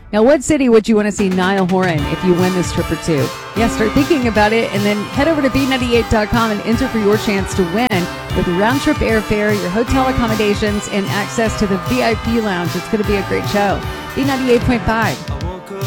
Now, what city would you want to see Niall Horan if you win this trip or two? Yeah, start thinking about it and then head over to B98.com and enter for your chance to win with round-trip airfare, your hotel accommodations, and access to the VIP lounge. It's going to be a great show. B98.5.